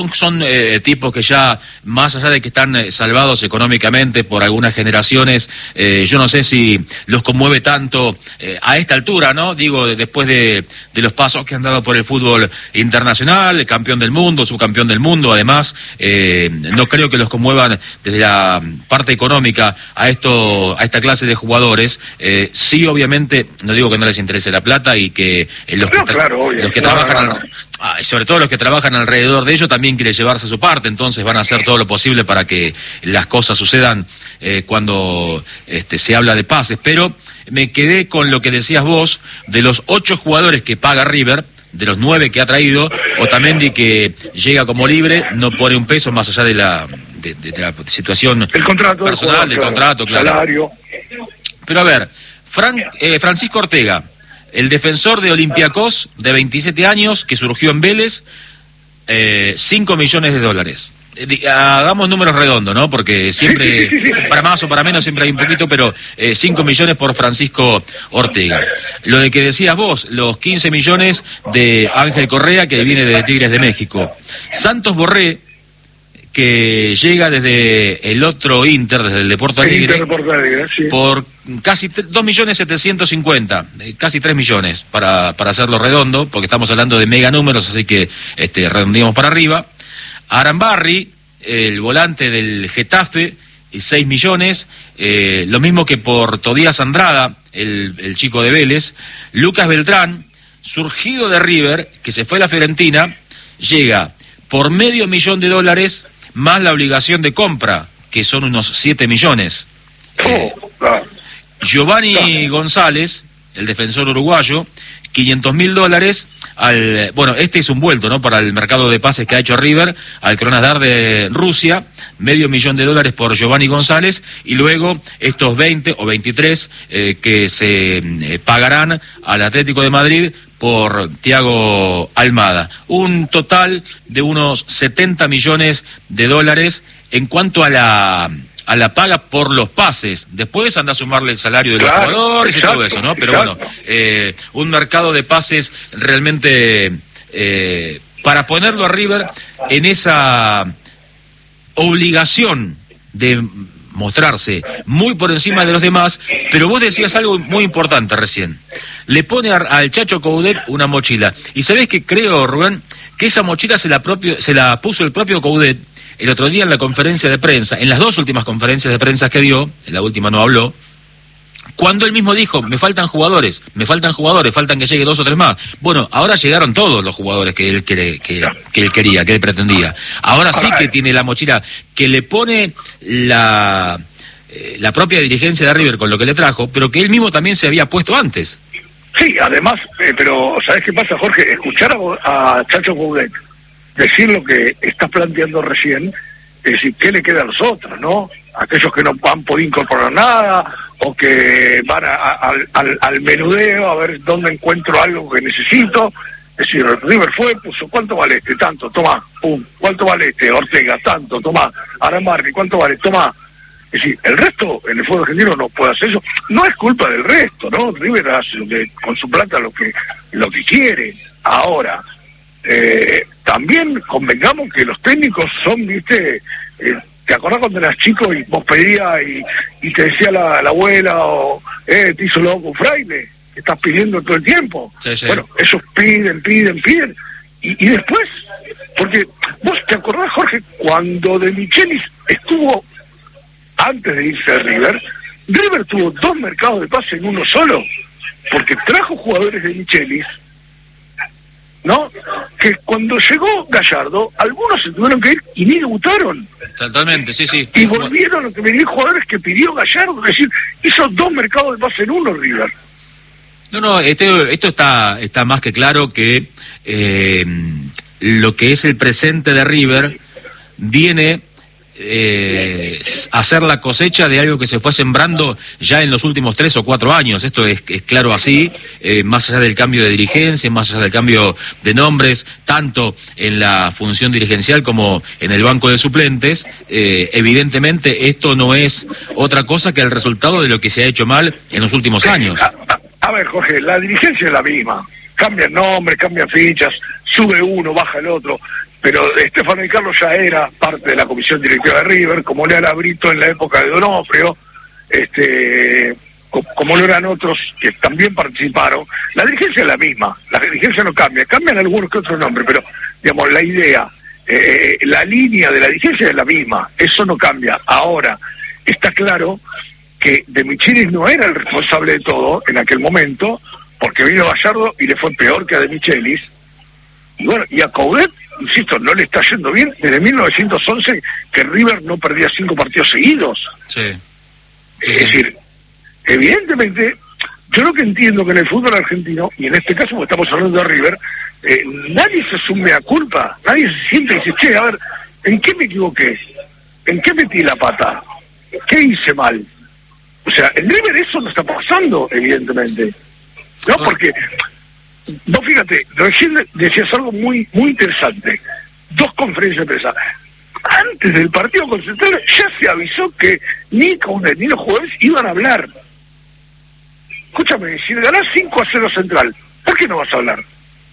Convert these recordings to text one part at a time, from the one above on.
son tipos que ya, más allá de que están salvados económicamente por algunas generaciones, yo no sé si los conmueve tanto a esta altura, ¿no? Digo, después de los pasos que han dado por el fútbol internacional, el campeón del mundo, subcampeón del mundo, además, no creo que los conmuevan desde la parte económica a esta clase de jugadores. Sí, obviamente, no digo que no les interese la plata y que los que trabajan sobre todo los que trabajan alrededor de ello también quieren llevarse su parte, entonces van a hacer todo lo posible para que las cosas sucedan cuando se habla de pases. Pero me quedé con lo que decías vos, de los 8 jugadores que paga River, de los 9 que ha traído, Otamendi, que llega como libre, no pone un peso más allá de la situación personal, del contrato, claro. Salario. Pero a ver, Francisco Ortega, el defensor de Olympiacos, de 27 años, que surgió en Vélez, $5 millones. Hagamos números redondos, ¿no? Porque siempre, para más o para menos, siempre hay un poquito, pero 5 millones por Francisco Ortega. Lo de que decías vos, los 15 millones de Ángel Correa, que viene de Tigres de México. Santos Borré, que llega desde el otro Inter, desde el de Porto Alegre, por casi 2.750.000, casi 3 millones, para hacerlo redondo, porque estamos hablando de mega números, así que redondeamos para arriba. Arambarri, el volante del Getafe, 6 millones, lo mismo que por Tobías Andrada, el chico de Vélez. Lucas Beltrán, surgido de River, que se fue a la Fiorentina, llega por $500.000 más la obligación de compra, que son unos 7 millones. Giovanni González, el defensor uruguayo, $500.000 bueno, este es un vuelto, ¿no?, para el mercado de pases que ha hecho River, al Krasnodar de Rusia, $500.000 por Giovanni González, y luego estos 20 o 23 que se pagarán al Atlético de Madrid por Thiago Almada. Un total de unos $70 millones en cuanto a la paga por los pases. Después anda a sumarle el salario de los jugadores y todo eso, ¿no? Pero bueno, un mercado de pases realmente para ponerlo a River en esa obligación de mostrarse muy por encima de los demás. Pero vos decías algo muy importante recién. Le pone al Chacho Coudet una mochila. Y sabés que creo, Rubén, que esa mochila se la puso el propio Coudet el otro día en la conferencia de prensa, en las 2 últimas conferencias de prensa que dio, en la última no habló, cuando él mismo dijo, me faltan jugadores, faltan que llegue 2 o 3 más. Bueno, ahora llegaron todos los jugadores que él quería, que él pretendía. Ahora sí que tiene la mochila, que le pone la propia dirigencia de River con lo que le trajo, pero que él mismo también se había puesto antes. Sí, además, pero ¿sabés qué pasa, Jorge? Escuchar a Chacho Coudet decir lo que estás planteando recién, es decir, ¿qué le queda a los otros, no? Aquellos que no han podido incorporar nada, o que van al menudeo a ver dónde encuentro algo que necesito. Es decir, River fue, puso, ¿cuánto vale este? Tanto, tomá, pum. ¿Cuánto vale este? Ortega, tanto, tomá. Arambarri, ¿cuánto vale? Tomá. Es decir, el resto en el fútbol argentino no puede hacer eso. No es culpa del resto, ¿no? River hace con su plata lo que quiere. Ahora, también convengamos que los técnicos son, ¿viste? ¿Te acordás cuando eras chico y vos pedías y te decía la abuela o te hizo loco un fraile? Que estás pidiendo todo el tiempo. Sí. Bueno, esos piden. Y después, porque vos te acordás, Jorge, cuando De Michelis estuvo antes de irse a River tuvo 2 mercados de pase en uno solo, porque trajo jugadores de Michelis, ¿no? Que cuando llegó Gallardo, algunos se tuvieron que ir y ni debutaron. Totalmente, sí. Y volvieron a que venían jugadores que pidió Gallardo, es decir, hizo 2 mercados de pase en uno River. No, esto está más que claro que lo que es el presente de River viene hacer la cosecha de algo que se fue sembrando ya en los últimos 3 o 4 años. Esto es claro así, más allá del cambio de dirigencia, más allá del cambio de nombres, tanto en la función dirigencial como en el banco de suplentes. Evidentemente esto no es otra cosa que el resultado de lo que se ha hecho mal en los últimos años. A ver, Jorge, la dirigencia es la misma. Cambian nombres, cambian fichas, sube uno, baja el otro. pero Stefano Di Carlo ya era parte de la comisión directiva de River, como lo era Brito en la época de Donofrio, como lo eran otros que también participaron. La dirigencia es la misma, la dirigencia no cambia, cambian algunos que otros nombres, pero digamos la idea, la línea de la dirigencia es la misma, eso no cambia. Ahora, está claro que De Michelis no era el responsable de todo en aquel momento, porque vino Gallardo y le fue peor que a De Michelis, y bueno, y a Coudet, insisto, no le está yendo bien desde 1911 que River no perdía 5 partidos seguidos. Sí. Es decir, evidentemente, yo lo que entiendo que en el fútbol argentino, y en este caso como estamos hablando de River, nadie se asume a culpa, nadie se siente y dice, che, a ver, ¿en qué me equivoqué? ¿En qué metí la pata? ¿Qué hice mal? O sea, en River eso no está pasando, evidentemente. No, porque, vos fíjate, recién decías algo muy interesante. 2 conferencias de prensa. Antes del partido con Central ya se avisó que ni Coudet ni los jugadores iban a hablar. Escúchame, si le ganás 5-0 Central, ¿por qué no vas a hablar?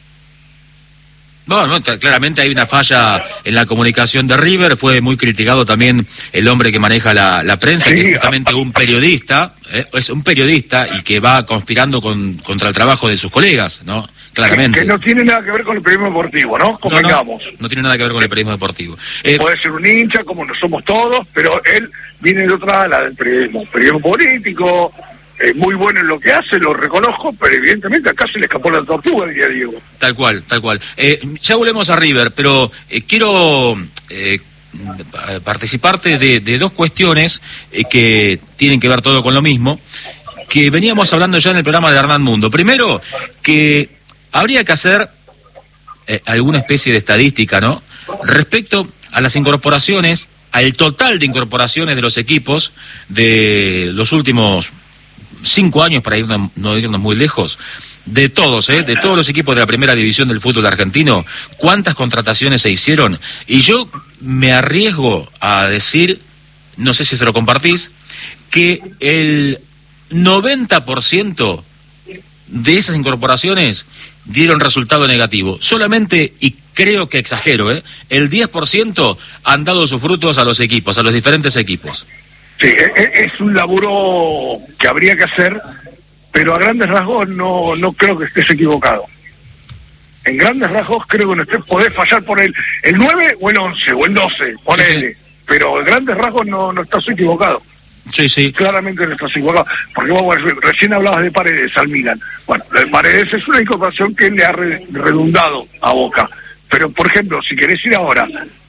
No, claramente hay una falla en la comunicación de River. Fue muy criticado también el hombre que maneja la prensa, sí, que es justamente un periodista, es un periodista y que va conspirando contra el trabajo de sus colegas, ¿no? Claramente. Que no tiene nada que ver con el periodismo deportivo, ¿no? Convengamos. No tiene nada que ver con el periodismo deportivo. Puede ser un hincha, como no somos todos, pero él viene de otra ala del periodismo político, muy bueno en lo que hace, lo reconozco, pero evidentemente acá se le escapó la tortuga, diría Diego. Tal cual. Ya volvemos a River, pero quiero participarte de 2 cuestiones que tienen que ver todo con lo mismo, que veníamos hablando ya en el programa de Hernán Mundo. Primero, que habría que hacer alguna especie de estadística, ¿no?, respecto a las incorporaciones, al total de incorporaciones de los equipos de los últimos 5 años, para no irnos muy lejos, de todos los equipos de la primera división del fútbol argentino, cuántas contrataciones se hicieron. Y yo me arriesgo a decir, no sé si te lo compartís, que el 90% de esas incorporaciones dieron resultado negativo. Solamente, y creo que exagero, el 10% han dado sus frutos a los equipos, a los diferentes equipos. Sí, es un laburo que habría que hacer, pero a grandes rasgos no creo que estés equivocado. En grandes rasgos creo que podés fallar por el 9 o el 11 o el 12, ponele, sí. Pero en grandes rasgos no estás equivocado. Sí. Claramente no estás equivocado, porque vos recién hablabas de Paredes al Milan. Bueno, Paredes es una incorporación que le ha redundado a Boca, pero por ejemplo, si querés ir ahora,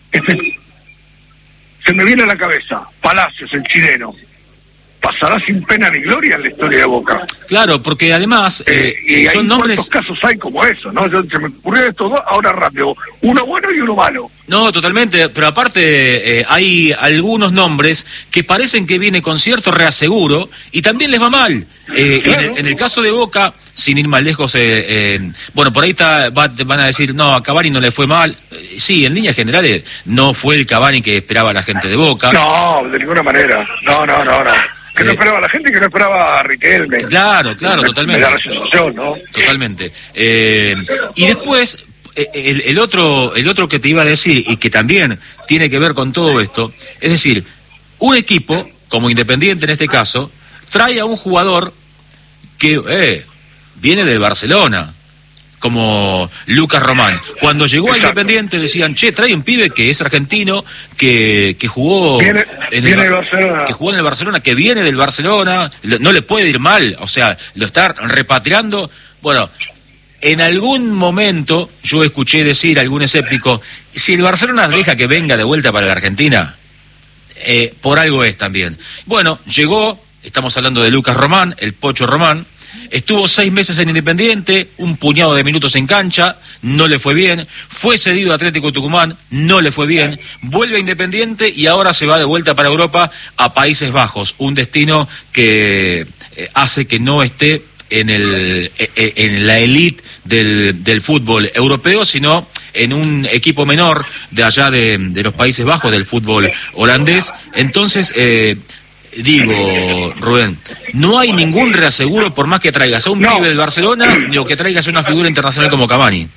se me viene a la cabeza Palacios, el chileno. Pasará sin pena ni gloria en la historia de Boca. Claro, porque además y son nombres... ¿Cuántos casos hay como eso, no? Se me ocurrió esto ahora rápido. Uno bueno y uno malo. No, totalmente, pero aparte hay algunos nombres que parecen que viene con cierto reaseguro y también les va mal. Claro. En el caso de Boca, sin ir más lejos, bueno, por ahí van a decir, no, a Cavani no le fue mal. Sí, en líneas generales no fue el Cavani que esperaba la gente de Boca. No, de ninguna manera. No. Que no esperaba la gente, que no esperaba a Riquelme. Claro, totalmente. Me da la sensación, ¿no? Totalmente. Y después, el otro que te iba a decir, y que también tiene que ver con todo esto, es decir, un equipo, como Independiente en este caso, trae a un jugador que viene del Barcelona, como Lucas Román. Cuando llegó a Independiente decían, che, trae un pibe que es argentino, que jugó en el Barcelona, que viene del Barcelona, no le puede ir mal, o sea, lo está repatriando. Bueno, en algún momento yo escuché decir a algún escéptico, si el Barcelona deja que venga de vuelta para la Argentina, por algo es también. Bueno, llegó, estamos hablando de Lucas Román, el Pocho Román. Estuvo 6 meses en Independiente, un puñado de minutos en cancha, no le fue bien. Fue cedido a Atlético Tucumán, no le fue bien. Vuelve a Independiente y ahora se va de vuelta para Europa, a Países Bajos. Un destino que hace que no esté en la élite del fútbol europeo, sino en un equipo menor de allá de los Países Bajos, del fútbol holandés. Entonces... digo, Rubén, no hay ningún reaseguro por más que traigas a un pibe del Barcelona o que traigas a una figura internacional como Cavani.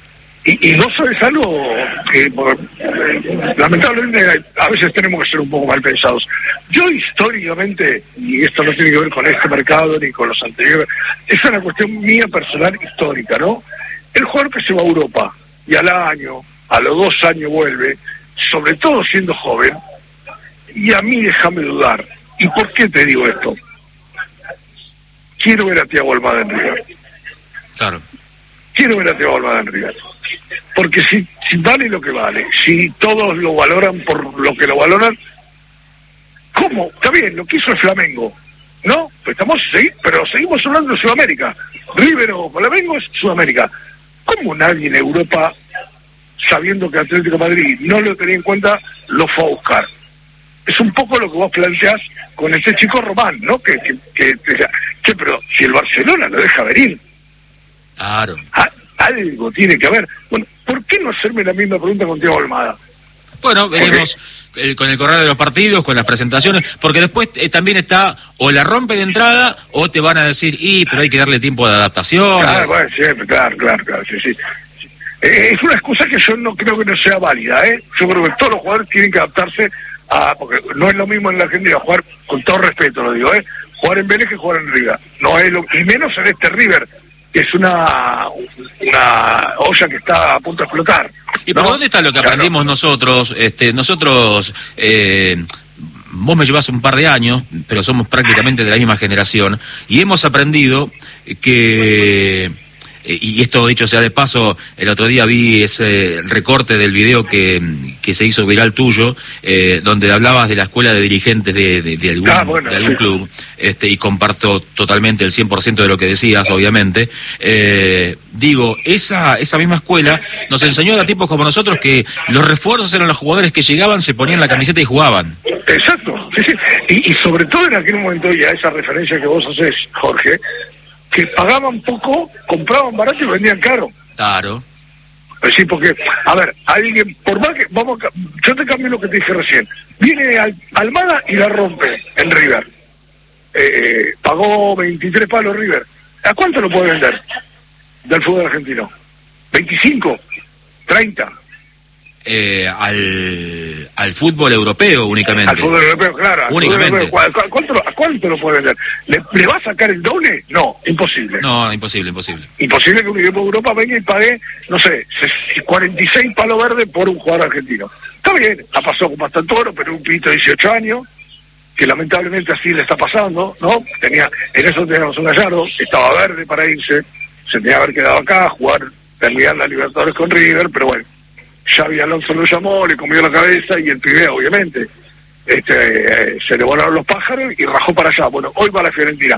Y vos sabés algo que lamentablemente a veces tenemos que ser un poco mal pensados. Yo históricamente, y esto no tiene que ver con este mercado ni con los anteriores, es una cuestión mía personal histórica, ¿no? El jugador que se va a Europa y al año, a los 2 años vuelve, sobre todo siendo joven, y a mí déjame dudar. ¿Y por qué te digo esto? Quiero ver a Thiago Almada en River. Claro. Quiero ver a Thiago Almada en River. Porque si vale lo que vale, si todos lo valoran por lo que lo valoran, ¿cómo? Está bien, lo que hizo el Flamengo, ¿no? Pero seguimos hablando de Sudamérica. River o Flamengo es Sudamérica. ¿Cómo nadie en Europa, sabiendo que Atlético de Madrid no lo tenía en cuenta, lo fue a buscar? Es un poco lo que vos planteás con este chico Román, ¿no? Pero si el Barcelona lo deja venir. Claro. Algo tiene que haber. Bueno, ¿por qué no hacerme la misma pregunta con Thiago Almada? Bueno, veremos con el correr de los partidos, con las presentaciones, porque después también está, o la rompe de entrada, o te van a decir, pero hay que darle tiempo de adaptación. Claro, bueno, siempre, claro, sí. Es una excusa que yo no creo que no sea válida, ¿eh? Yo creo que todos los jugadores tienen que adaptarse porque no es lo mismo en la Argentina jugar, con todo respeto lo digo, jugar en Vélez que jugar en River. No es y menos en este River, que es una olla que está a punto de explotar. ¿Y por dónde está lo que aprendimos nosotros? Vos me llevás un par de años, pero somos prácticamente de la misma generación, y hemos aprendido que... Y esto dicho sea de paso, el otro día vi ese recorte del video que se hizo viral tuyo, donde hablabas de la escuela de dirigentes de algún club, y comparto totalmente el 100% de lo que decías, obviamente. Digo, esa misma escuela nos enseñó a tipos como nosotros que los refuerzos eran los jugadores que llegaban, se ponían la camiseta y jugaban. Exacto, sí. Y sobre todo en aquel momento, ya esa referencia que vos haces, Jorge, que pagaban poco, compraban barato y vendían caro. Claro. Sí, porque, a ver, alguien, por más que, yo te cambio lo que te dije recién, viene Almada y la rompe en River. Pagó 23 palos River. ¿A cuánto lo puede vender del fútbol argentino? ¿25? ¿30? Al fútbol europeo únicamente. Al fútbol europeo, claro. Únicamente. ¿A cuánto lo puede vender? ¿Le va a sacar el doble? No, imposible. No, imposible. Imposible que un equipo de Europa venga y pague, no sé, 46 palos verdes por un jugador argentino. Está bien, ha pasado con Mastantuono, pero un pibito de 18 años, que lamentablemente así le está pasando, ¿no? En eso teníamos un Gallardo, estaba verde para irse, se tenía que haber quedado acá, terminar la Libertadores con River, pero bueno. Xavi Alonso lo llamó, le comió la cabeza y el pibe, obviamente, se le volaron los pájaros y rajó para allá. Bueno, hoy va a la Fiorentina.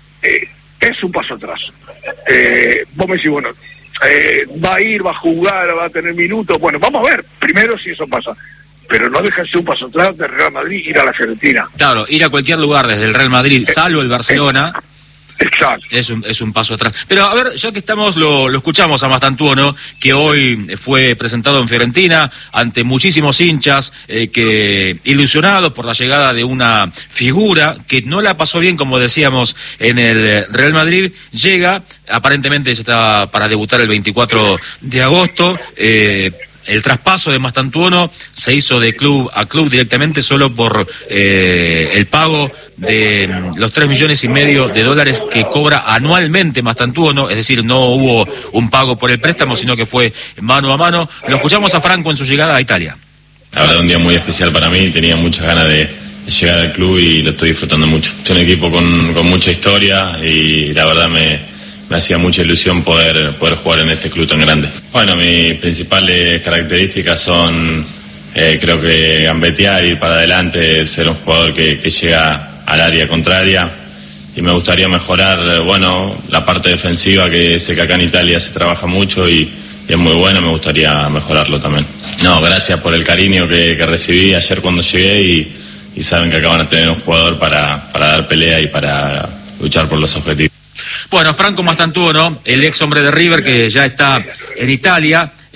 Es un paso atrás. Vos me decís, bueno, va a ir, va a jugar, va a tener minutos. Bueno, vamos a ver primero si eso pasa. Pero no deja de ser un paso atrás del Real Madrid ir a la Fiorentina. Claro, ir a cualquier lugar desde el Real Madrid, salvo el Barcelona... Exacto. Es un paso atrás. Pero a ver, ya que estamos, lo escuchamos a Mastantuono, que hoy fue presentado en Fiorentina ante muchísimos hinchas que ilusionados por la llegada de una figura que no la pasó bien, como decíamos, en el Real Madrid, llega, aparentemente está para debutar el 24 de agosto, el traspaso de Mastantuono se hizo de club a club directamente solo por el pago de los $3,5 millones que cobra anualmente Mastantuono, es decir, no hubo un pago por el préstamo, sino que fue mano a mano. Lo escuchamos a Franco en su llegada a Italia. La verdad, un día muy especial para mí, tenía muchas ganas de llegar al club y lo estoy disfrutando mucho. Es un equipo con mucha historia y la verdad me hacía mucha ilusión poder jugar en este club tan grande. Bueno, mis principales características son, creo que gambetear, ir para adelante, ser un jugador que llega al área contraria, y me gustaría mejorar, la parte defensiva, que sé que acá en Italia se trabaja mucho y es muy buena, me gustaría mejorarlo también. No, gracias por el cariño que recibí ayer cuando llegué y saben que acá van a tener un jugador para dar pelea y para luchar por los objetivos. Bueno, Franco Mastantuono, el ex hombre de River que ya está en Italia,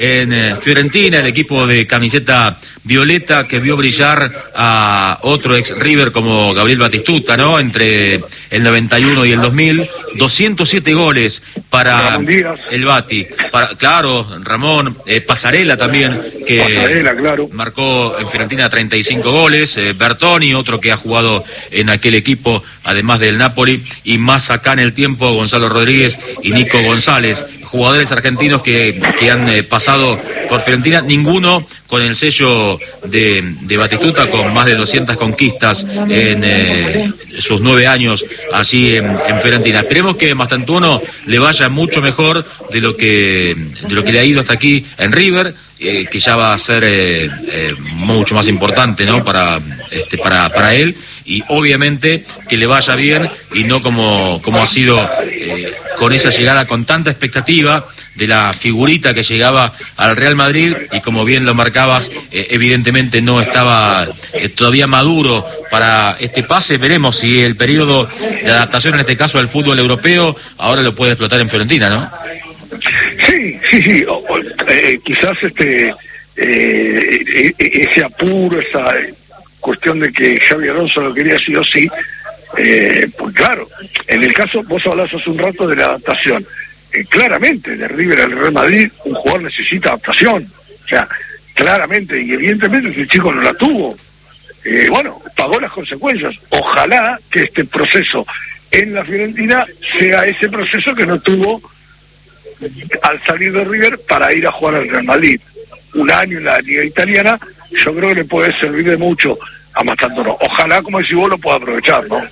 en Fiorentina, el equipo de camiseta violeta que vio brillar a otro ex River como Gabriel Batistuta, ¿no? Entre el 91 y el 2000, 207 goles para el Bati. Claro, Ramón, Pasarela también, que claro, marcó en Fiorentina 35 goles, Bertoni, otro que ha jugado en aquel equipo, además del Napoli, y más acá en el tiempo, Gonzalo Rodríguez y Nico González, jugadores argentinos que han pasado por Fiorentina, ninguno con el sello de Batistuta, con más de 200 conquistas en sus 9 años allí en Fiorentina. Esperemos que Mastantuono le vaya mucho mejor de lo que le ha ido hasta aquí en River, que ya va a ser mucho más importante, ¿no? para él, y obviamente que le vaya bien y no como ha sido con esa llegada con tanta expectativa de la figurita que llegaba al Real Madrid, y como bien lo marcabas, evidentemente no estaba todavía maduro para este pase. Veremos si el periodo de adaptación, en este caso al fútbol europeo, ahora lo puede explotar en Fiorentina, ¿no? Sí. Quizás ese apuro, esa cuestión de que Xabi Alonso lo quería sí o sí, pues claro, en el caso, vos hablás hace un rato de la adaptación, claramente de River al Real Madrid un jugador necesita adaptación, o sea, claramente, y evidentemente ese chico no la tuvo, pagó las consecuencias. Ojalá que este proceso en la Fiorentina sea ese proceso que no tuvo al salir de River para ir a jugar al Real Madrid. Un año en la liga italiana, yo creo que le puede servir de mucho a Mastantuono. Ojalá, como decís vos, lo pueda aprovechar, ¿no?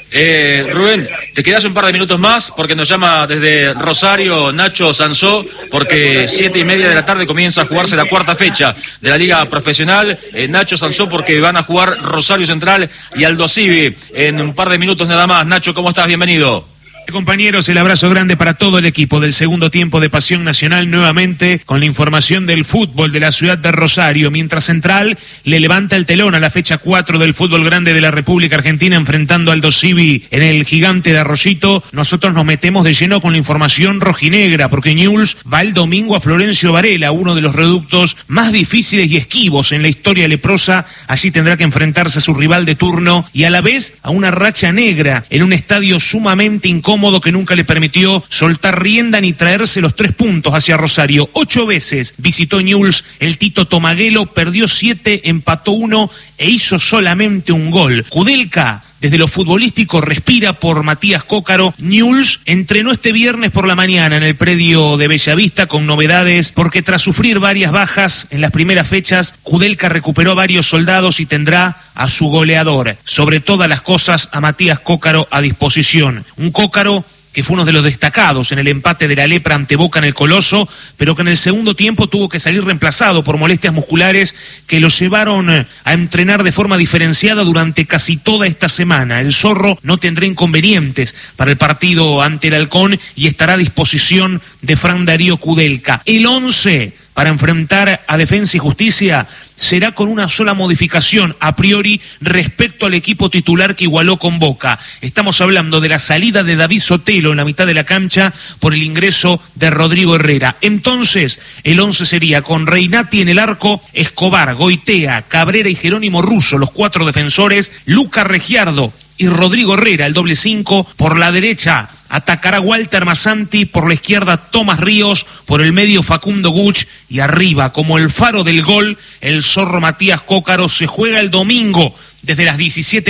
Rubén, te quedas un par de minutos más porque nos llama desde Rosario Nacho Sansó, porque 7:30 de la tarde comienza a jugarse la 4ª fecha de la Liga Profesional. Nacho Sansó, porque van a jugar Rosario Central y Aldo Civi en un par de minutos nada más. Nacho, ¿cómo estás? Bienvenido. Compañeros, el abrazo grande para todo el equipo del segundo tiempo de Pasión Nacional, nuevamente con la información del fútbol de la ciudad de Rosario, mientras Central le levanta el telón a la fecha 4 del fútbol grande de la República Argentina, enfrentando al Aldo Civi en el Gigante de Arroyito. Nosotros nos metemos de lleno con la información rojinegra, porque Newell's va el domingo a Florencio Varela, uno de los reductos más difíciles y esquivos en la historia leprosa. Allí tendrá que enfrentarse a su rival de turno y a la vez a una racha negra en un estadio sumamente incómodo que nunca le permitió soltar rienda ni traerse los 3 puntos hacia Rosario. 8 veces visitó Newell's el Tito Tomaguelo, perdió 7, empató 1 e hizo solamente un gol. Kudelka, desde lo futbolístico, respira por Matías Cócaro. Newell's entrenó este viernes por la mañana en el predio de Bellavista con novedades, porque tras sufrir varias bajas en las primeras fechas, Kudelka recuperó varios soldados y tendrá a su goleador, sobre todas las cosas, a Matías Cócaro a disposición. Un Cócaro que fue uno de los destacados en el empate de la Lepra ante Boca en el Coloso, pero que en el segundo tiempo tuvo que salir reemplazado por molestias musculares que lo llevaron a entrenar de forma diferenciada durante casi toda esta semana. El Zorro no tendrá inconvenientes para el partido ante el Halcón y estará a disposición de Fran Darío Kudelka. El 11 para enfrentar a Defensa y Justicia será con una sola modificación a priori respecto al equipo titular que igualó con Boca. Estamos hablando de la salida de David Sotelo en la mitad de la cancha por el ingreso de Rodrigo Herrera. Entonces, el 11 sería con Reinati en el arco, Escobar, Goitea, Cabrera y Jerónimo Russo, los 4 defensores, Luca Regiardo y Rodrigo Herrera, el doble 5, por la derecha. Atacará Walter Massanti, por la izquierda Tomás Ríos, por el medio Facundo Guch, y arriba, como el faro del gol, el Zorro Matías Cócaro. Se juega el domingo desde las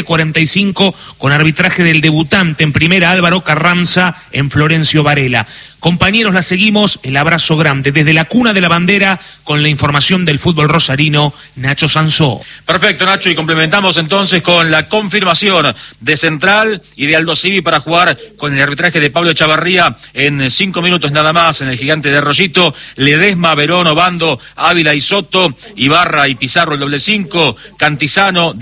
17:45 con arbitraje del debutante en primera, Álvaro Carranza, en Florencio Varela. Compañeros, la seguimos, el abrazo grande desde la cuna de la bandera con la información del fútbol rosarino, Nacho Sansó. Perfecto, Nacho, y complementamos entonces con la confirmación de Central y de Aldo Civi para jugar con el arbitraje de Pablo Echavarría en 5 minutos nada más en el Gigante de Arroyito. Ledesma, Verón, Obando, Ávila y Soto, Ibarra y Pizarro el doble 5, Cantizano, Di María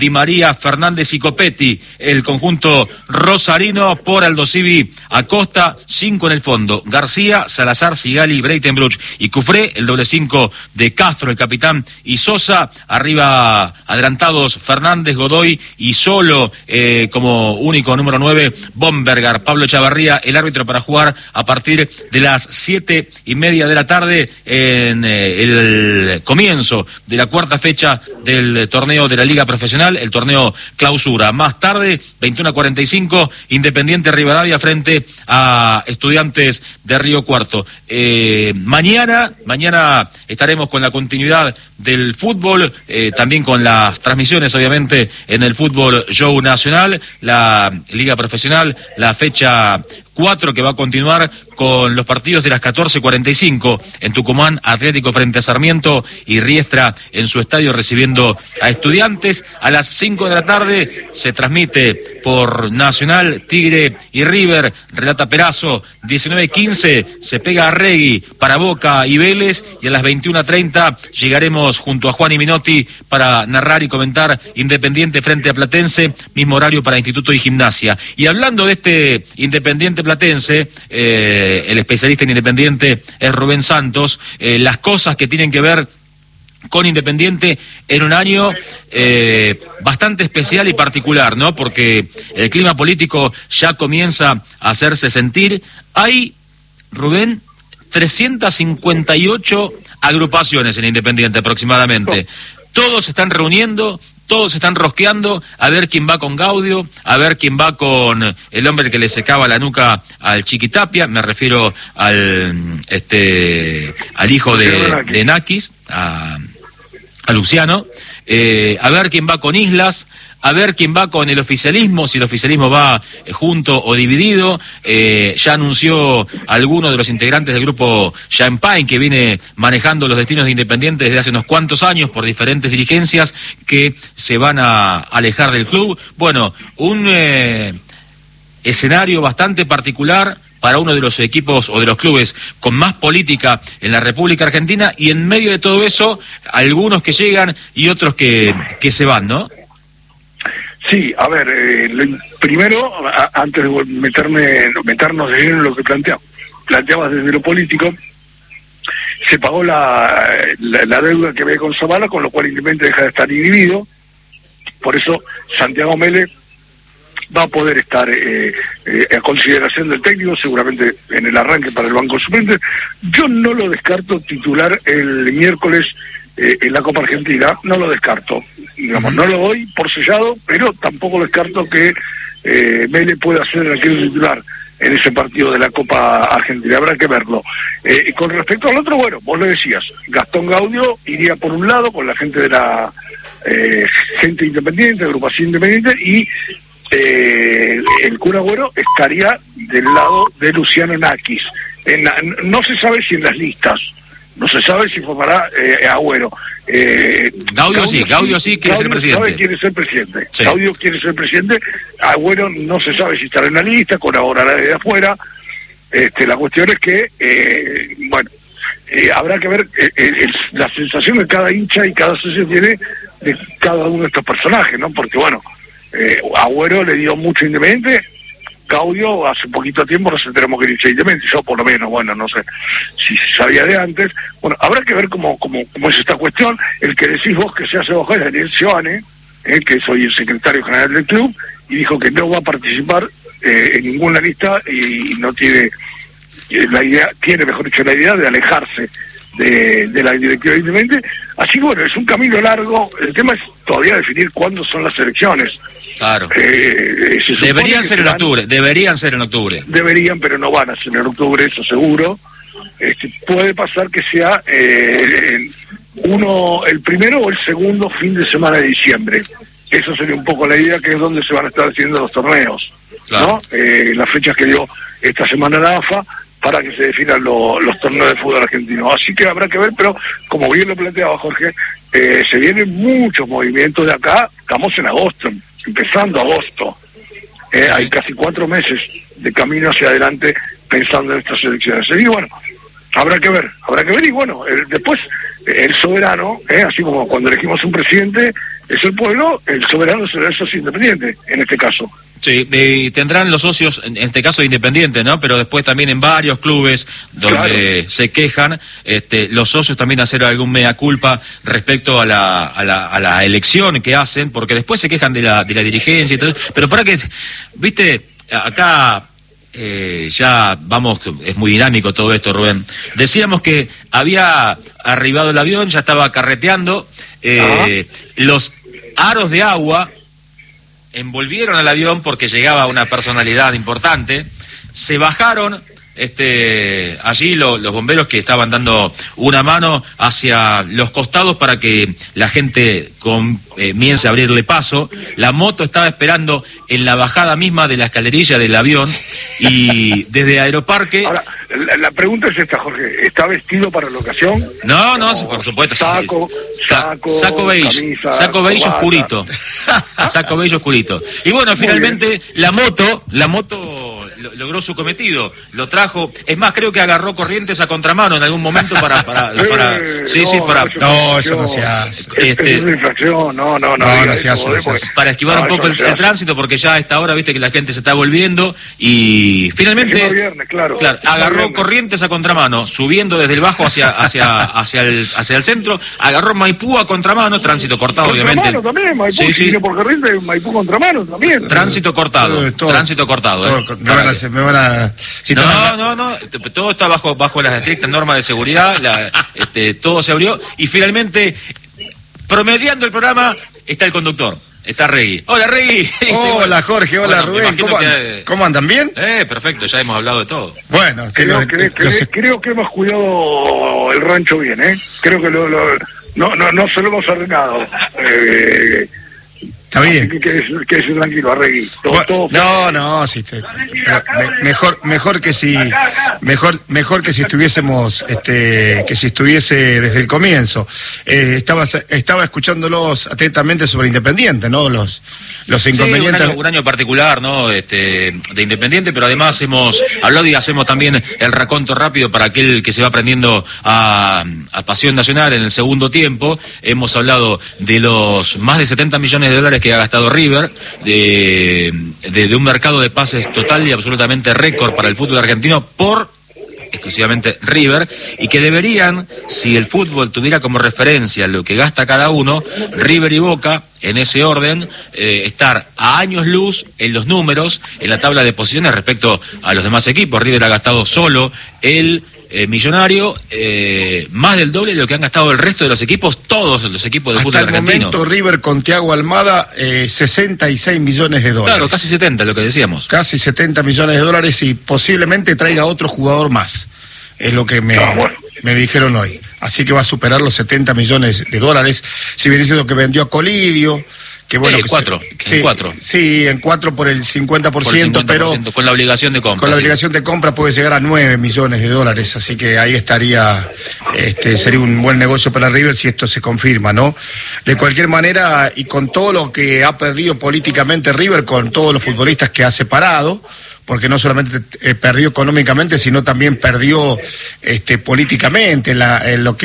Arias, Fernández y Copetti, el conjunto rosarino. Por Aldosivi, Acosta, 5 en el fondo, García, Salazar, Sigali, Breitenbruch y Cufré, el doble 5 de Castro, el capitán, y Sosa. Arriba adelantados Fernández, Godoy y solo como único número 9 Bombergar. Pablo Chavarría, el árbitro, para jugar a partir de las 7:30 de la tarde en el comienzo de la cuarta fecha del torneo de la Liga Profesional, el torneo Clausura. Más tarde, 21:45, Independiente Rivadavia frente a Estudiantes de Río Cuarto. Mañana estaremos con la continuidad del fútbol, también con las transmisiones, obviamente, en el fútbol show nacional, la Liga Profesional, la fecha 4, que va a continuar con los partidos de las 14:45 en Tucumán, Atlético frente a Sarmiento y Riestra en su estadio recibiendo a Estudiantes. A las 5 de la tarde se transmite por Nacional, Tigre y River, relata Perazo. 19:15 se pega a Regui para Boca y Vélez, y a las 21:30 llegaremos junto a Juan y Minotti para narrar y comentar Independiente frente a Platense, mismo horario para Instituto y Gimnasia. Y hablando de este Independiente Platense, el especialista en Independiente es Rubén Santos. Las cosas que tienen que ver con Independiente en un año bastante especial y particular, ¿no? Porque el clima político ya comienza a hacerse sentir. Hay, Rubén, 358 agrupaciones en Independiente aproximadamente. Todos se están reuniendo, todos se están rosqueando a ver quién va con Gaudio, a ver quién va con el hombre que le secaba la nuca al Chiquitapia, me refiero al hijo de Nakis, a Luciano, a ver quién va con Islas, a ver quién va con el oficialismo, si el oficialismo va junto o dividido. Ya anunció alguno de los integrantes del grupo Champagne, que viene manejando los destinos de Independiente desde hace unos cuantos años por diferentes dirigencias, que se van a alejar del club. Bueno, un escenario bastante particular para uno de los equipos o de los clubes con más política en la República Argentina, y en medio de todo eso, algunos que llegan y otros que se van, ¿no? Sí, a ver, primero, antes de meternos de lleno en lo que planteabas desde lo político, se pagó la deuda que había con Zavala, con lo cual Independiente deja de estar inhibido. Por eso Santiago Mele va a poder estar a consideración del técnico, seguramente en el arranque para el banco suplente. Yo no lo descarto titular el miércoles en la Copa Argentina, no lo descarto, digamos, no lo doy por sellado, pero tampoco descarto que Mele pueda ser el arquero titular en ese partido de la Copa Argentina, habrá que verlo. Con respecto al otro, bueno, vos lo decías, Gastón Gaudio iría por un lado con la gente de la gente independiente, agrupación independiente, y el Kun Agüero estaría del lado de Luciano Nakis. No se sabe si en las listas, no se sabe si formará Agüero. Gaudio sí quiere ser presidente. Sabe quiere ser presidente. Sí. Gaudio quiere ser presidente. Agüero no se sabe si estará en la lista, colaborará desde afuera. La cuestión es que, habrá que ver la sensación que cada hincha y cada socio tiene de cada uno de estos personajes, ¿no? Porque, Agüero le dio mucho Independiente. Gaudio hace poquito tiempo nos enteramos que era Independiente, yo por lo menos, no sé si sabía de antes. Habrá que ver cómo es esta cuestión. El que decís vos que se hace bajar es Daniel Giovane, que soy el secretario general del club, y dijo que no va a participar en ninguna lista y no tiene la idea de alejarse de la directiva de Independiente. Así que es un camino largo. El tema es todavía definir cuándo son las elecciones. Claro. Deberían ser en octubre. Deberían, pero no van a ser en octubre, eso seguro. Puede pasar que sea el primero o el segundo fin de semana de diciembre. Eso sería un poco la idea, que es donde se van a estar haciendo los torneos, claro, ¿no? Las fechas que dio esta semana la AFA para que se definan los torneos de fútbol argentino. Así que habrá que ver, pero como bien lo planteaba Jorge, se vienen muchos movimientos de acá. Estamos en agosto, empezando agosto. Hay casi 4 meses de camino hacia adelante pensando en estas elecciones. Y habrá que ver. Y después el soberano, así como cuando elegimos un presidente, es el pueblo, el soberano es el socio independiente, en este caso. Sí, tendrán los socios, en este caso Independiente, ¿no? Pero después también en varios clubes donde se quejan, los socios también hacer algún mea culpa respecto a la elección que hacen, porque después se quejan de la dirigencia y todo eso. Pero para que, viste, acá ya vamos, es muy dinámico todo esto, Rubén. Decíamos que había arribado el avión, ya estaba carreteando, los aros de agua envolvieron al avión porque llegaba una personalidad importante, se bajaron allí los bomberos que estaban dando una mano hacia los costados para que la gente comience a abrirle paso. La moto estaba esperando en la bajada misma de la escalerilla del avión y desde Aeroparque... Ahora, la pregunta es esta, Jorge, ¿está vestido para la ocasión? No, por supuesto. Saco beige, camisa, saco beige corbata. Oscurito. Saco beige oscurito. Y bueno, finalmente la moto logró su cometido, lo trajo, es más, creo que agarró corrientes a contramano en algún momento para eso no se hace. Es una infracción, no se hace. Para esquivar un poco el tránsito, porque ya a esta hora, viste que la gente se está volviendo y finalmente viernes, claro, agarró corrientes a contramano, subiendo desde el bajo hacia el centro, agarró Maipú a contramano, tránsito cortado, obviamente. También, Maipú, viene por corriente, Maipú contramano también. Tránsito cortado. No, todo está bajo las estrictas normas de seguridad, todo se abrió y finalmente, promediando el programa, está el conductor, está Regui. Hola, Regui. Hola, Jorge, hola, Rubén, ¿cómo andan? ¿Bien? Perfecto, ya hemos hablado de todo. Bueno, creo que hemos cuidado el rancho bien, Creo que no se lo hemos arreglado. Está bien. Quédese tranquilo, Arregui. Mejor que si estuviésemos, que si estuviese desde el comienzo. Estaba escuchándolos atentamente sobre Independiente, ¿no? Los inconvenientes. Un año particular, ¿no? De Independiente, pero además hemos hablado y hacemos también el raconto rápido para aquel que se va aprendiendo a Pasión Nacional en el segundo tiempo. Hemos hablado de los más de 70 millones de dólares que ha gastado River, de un mercado de pases total y absolutamente récord para el fútbol argentino por exclusivamente River, y que deberían, si el fútbol tuviera como referencia lo que gasta cada uno, River y Boca, en ese orden, estar a años luz en los números, en la tabla de posiciones respecto a los demás equipos. River ha gastado solo millonario, más del doble de lo que han gastado el resto de los equipos, todos los equipos de fútbol argentino. Hasta el momento River con Thiago Almada, 66 millones de dólares. Claro, casi 70, lo que decíamos. Casi 70 millones de dólares y posiblemente traiga otro jugador más, es lo que me dijeron hoy. Así que va a superar los 70 millones de dólares, si bien diciendo que vendió a Colidio, que bueno, en 4. Sí, en 4 por el 50%, pero con la obligación de compra. Con la obligación de compra puede llegar a 9 millones de dólares, así que ahí estaría, sería un buen negocio para River si esto se confirma, ¿no? De cualquier manera, y con todo lo que ha perdido políticamente River, con todos los futbolistas que ha separado, porque no solamente perdió económicamente, sino también perdió políticamente en lo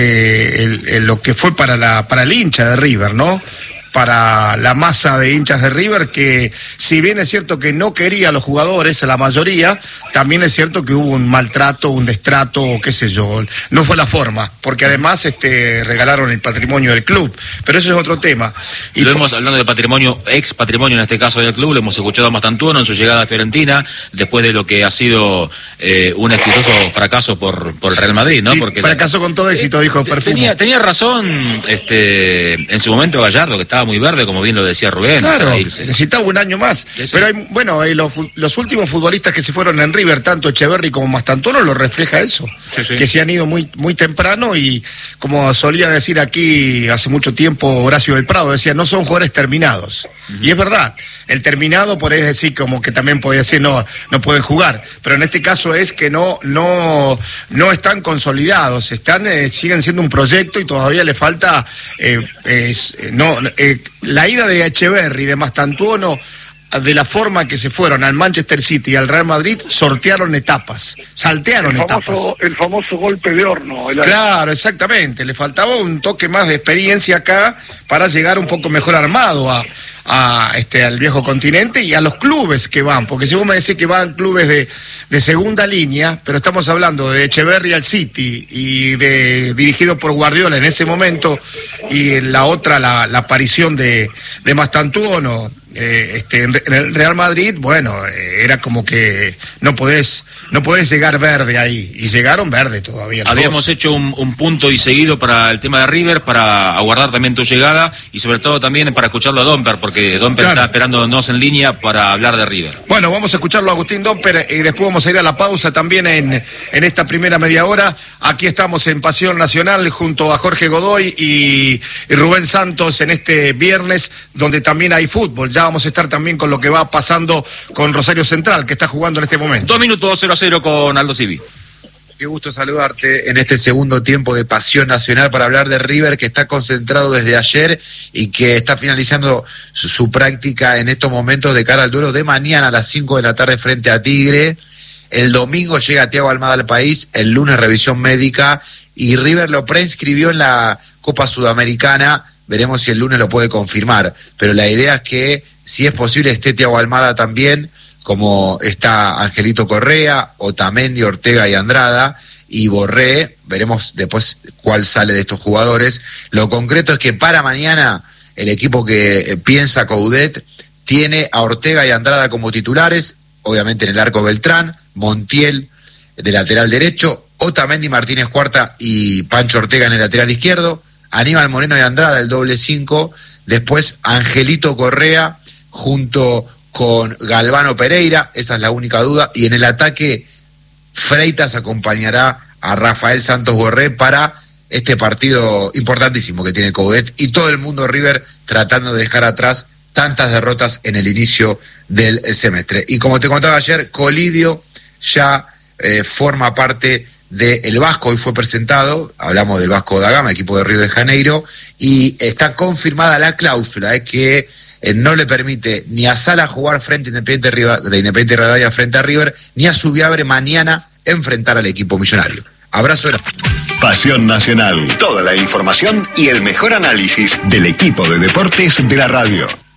que fue para el hincha de River, ¿no? Para la masa de hinchas de River, que si bien es cierto que no quería a los jugadores, a la mayoría, también es cierto que hubo un maltrato, un destrato, o qué sé yo, no fue la forma, porque además regalaron el patrimonio del club, pero eso es otro tema. Y lo hemos, hablando de patrimonio, ex patrimonio en este caso del club, lo hemos escuchado a Mastantuono en su llegada a Fiorentina, después de lo que ha sido un exitoso fracaso por el Real Madrid, ¿no? Porque fracaso con todo éxito, dijo Perfumo. Tenía razón en su momento Gallardo, que estaba muy verde, como bien lo decía Rubén. Claro, necesitaba un año más. Sí. Pero los últimos futbolistas que se fueron en River, tanto Echeverri como Mastantuono, lo refleja eso. Sí. Que se han ido muy, muy temprano y, como solía decir aquí hace mucho tiempo Horacio del Prado, decía, no son jugadores terminados. Y es verdad, el terminado podés decir como que también podés decir no pueden jugar, pero en este caso es que no están consolidados, siguen siendo un proyecto y todavía le falta la ida de Echeverri, de Mastantuono de la forma que se fueron al Manchester City y al Real Madrid, saltearon etapas. El famoso golpe de horno. Claro, exactamente. Le faltaba un toque más de experiencia acá para llegar un poco mejor armado al viejo continente y a los clubes que van, porque si vos me decís que van clubes de segunda línea, pero estamos hablando de Echeverri al City y dirigido por Guardiola en ese momento, y en la otra la aparición de Mastantuono en el Real Madrid, bueno, era como que no podés llegar verde ahí, y llegaron verde todavía. Habíamos hecho un punto y seguido para el tema de River, para aguardar también tu llegada y sobre todo también para escucharlo a Domper, porque Domper está esperándonos en línea para hablar de River. Bueno, vamos a escucharlo a Agustín Domper y después vamos a ir a la pausa también en esta primera media hora. Aquí estamos en Pasión Nacional junto a Jorge Godoy y Rubén Santos en este viernes, donde también hay fútbol. Ya vamos a estar también con lo que va pasando con Rosario Central, que está jugando en este momento. 2 minutos, 0-0 con Aldo Civi. Qué gusto saludarte en este segundo tiempo de Pasión Nacional para hablar de River, que está concentrado desde ayer y que está finalizando su práctica en estos momentos de cara al duelo de mañana a las 5 de la tarde frente a Tigre. El domingo llega Thiago Almada al país, el lunes revisión médica, y River lo preinscribió en la Copa Sudamericana. Veremos si el lunes lo puede confirmar, pero la idea es que, si es posible, esté Thiago Almada también, como está Angelito Correa, Otamendi, Ortega y Andrada, y Borré. Veremos después cuál sale de estos jugadores. Lo concreto es que para mañana el equipo que piensa Coudet tiene a Ortega y Andrada como titulares, obviamente en el arco Beltrán, Montiel de lateral derecho, Otamendi, Martínez Cuarta y Pancho Ortega en el lateral izquierdo, Aníbal Moreno y Andrada el doble 5, después Angelito Correa junto con Galvano Pereira, esa es la única duda, y en el ataque Freitas acompañará a Rafael Santos Borré para este partido importantísimo que tiene Coudet y todo el mundo River tratando de dejar atrás tantas derrotas en el inicio del semestre. Y como te contaba ayer, Colidio ya forma parte del Vasco, hoy fue presentado, hablamos del Vasco da Gama, equipo de Río de Janeiro, y está confirmada la cláusula, que no le permite ni a Sala jugar frente a Independiente Rivadavia frente a River, ni a Subiabre mañana enfrentar al equipo millonario. Abrazo. Pasión Nacional, toda la información y el mejor análisis del equipo de deportes de la radio.